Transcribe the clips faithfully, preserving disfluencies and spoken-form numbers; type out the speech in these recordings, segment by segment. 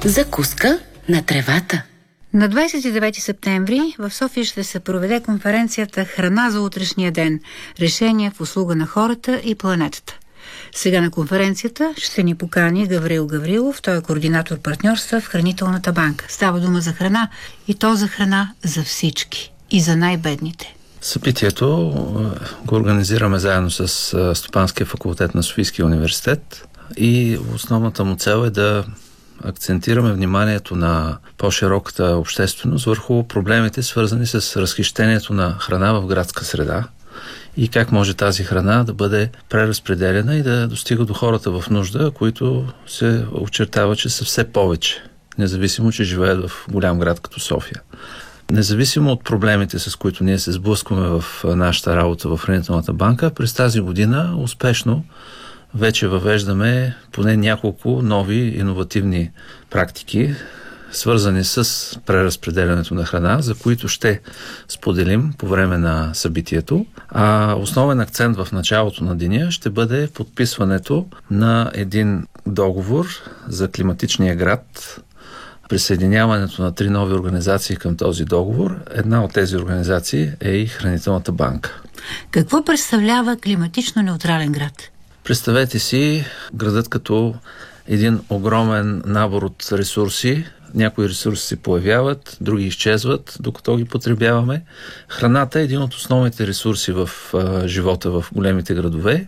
Закуска на тревата. На двадесет и девети септември в София ще се проведе конференцията "Храна за утрешния ден. Решения в услуга на хората и планетата". Сега на конференцията ще ни покани Гаврил Гаврилов. Той е координатор партньорства в Хранителната банка. Става дума за храна, и то за храна за всички и за най-бедните. Събитието го организираме заедно с Стопанския факултет на Софийския университет и основната му цел е да акцентираме вниманието на по-широката общественост върху проблемите, свързани с разхищението на храна в градска среда и как може тази храна да бъде преразпределена и да достига до хората в нужда, които се очертава, че са все повече, независимо, че живеят в голям град като София. Независимо от проблемите, с които ние се сблъскваме в нашата работа в Хранителната банка, през тази година успешно вече въвеждаме поне няколко нови иновативни практики, свързани с преразпределянето на храна, за които ще споделим по време на събитието. А основен акцент в началото на деня ще бъде подписването на един договор за климатичния град, присъединяването на три нови организации към този договор. Една от тези организации е и Хранителната банка. Какво представлява климатично неутрален град? Представете си градът като един огромен набор от ресурси. Някои ресурси се появяват, други изчезват, докато ги потребяваме. Храната е един от основните ресурси в а, живота в големите градове.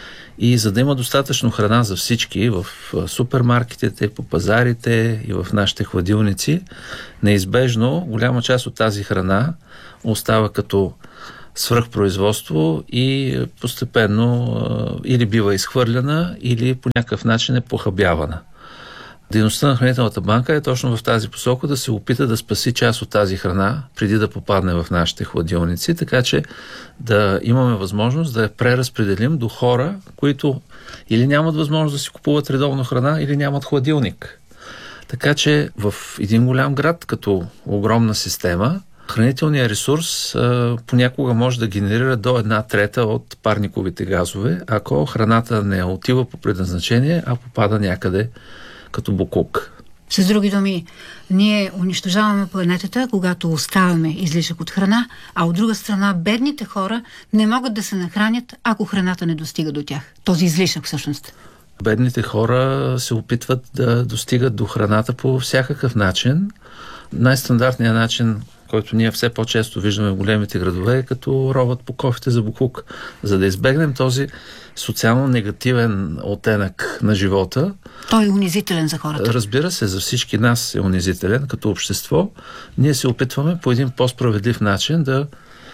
И за да има достатъчно храна за всички в супермаркетите, по пазарите и в нашите хладилници, неизбежно голяма част от тази храна остава като свръхпроизводство и постепенно а, или бива изхвърляна, или по някакъв начин е похабявана. Дейността на Хранителната банка е точно в тази посока да се опита да спаси част от тази храна преди да попадне в нашите хладилници, така че да имаме възможност да я преразпределим до хора, които или нямат възможност да си купуват редовно храна, или нямат хладилник. Така че в един голям град, като огромна система, хранителният ресурс а, понякога може да генерира до една трета от парниковите газове, ако храната не отива по предназначение, а попада някъде като боклук. С други думи, ние унищожаваме планетата, когато оставяме излишък от храна, а от друга страна бедните хора не могат да се нахранят, ако храната не достига до тях. Този излишък всъщност. Бедните хора се опитват да достигат до храната по всякакъв начин. Най-стандартният начин, който ние все по-често виждаме в големите градове, е като роват по кофите за боклук. За да избегнем този социално негативен оттенък на живота. Той е унизителен за хората. Разбира се, за всички нас е унизителен като общество. Ние се опитваме по един по-справедлив начин да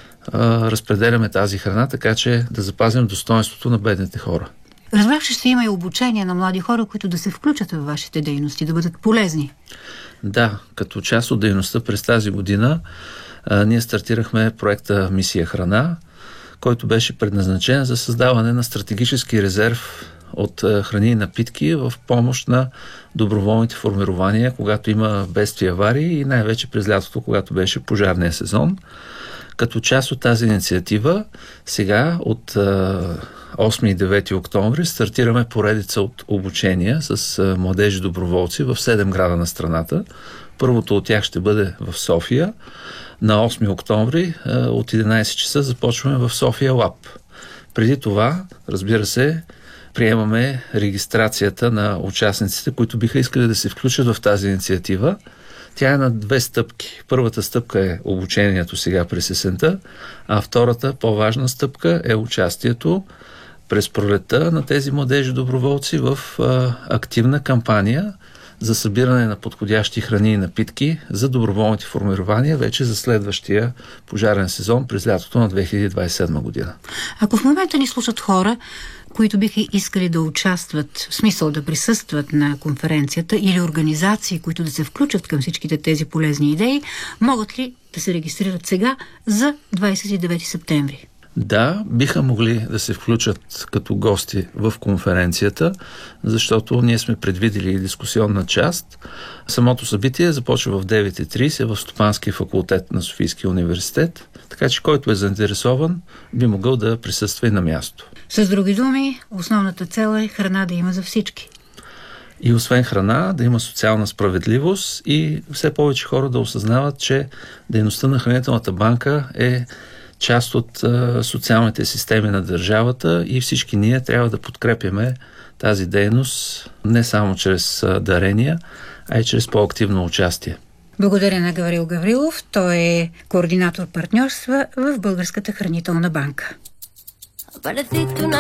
а, разпределяме тази храна, така че да запазим достоинството на бедните хора. Разбрах, че ще има и обучение на млади хора, които да се включат в вашите дейности, да бъдат полезни. Да, като част от дейността през тази година а, ние стартирахме проекта Мисия храна, който беше предназначен за създаване на стратегически резерв от а, храни и напитки в помощ на доброволните формирования, когато има бедствия, аварии и най-вече през лятото, когато беше пожарния сезон. Като част от тази инициатива, сега от а, осми и девети октомври стартираме поредица от обучения с а, младежи доброволци в седем града на страната. Първото от тях ще бъде в София. На осми октомври а, от единадесет часа започваме в София Лаб. Преди това, разбира се, приемаме регистрацията на участниците, които биха искали да се включат в тази инициатива. Тя е на две стъпки. Първата стъпка е обучението сега през есента, а втората, по-важна стъпка е участието през пролетта на тези младежи доброволци в а, активна кампания за събиране на подходящи храни и напитки за доброволните формирования вече за следващия пожарен сезон през лятото на две хиляди двадесет и седма година. Ако в момента ни слушат хора, които биха искали да участват, в смисъл да присъстват на конференцията, или организации, които да се включат към всичките тези полезни идеи, могат ли да се регистрират сега за двадесет и девети септември? Да, биха могли да се включат като гости в конференцията, защото ние сме предвидели и дискусионна част. Самото събитие започва в девет и тридесет в Стопанския факултет на Софийския университет, така че който е заинтересован, би могъл да присъства и на място. С други думи, основната цел е храна да има за всички. И освен храна, да има социална справедливост и все повече хора да осъзнават, че дейността на хранителната банка е част от а, социалните системи на държавата и всички ние трябва да подкрепяме тази дейност не само чрез а, дарения, а и чрез по-активно участие. Благодаря на Гаврил Гаврилов. Той е координатор партньорства в Българската хранителна банка.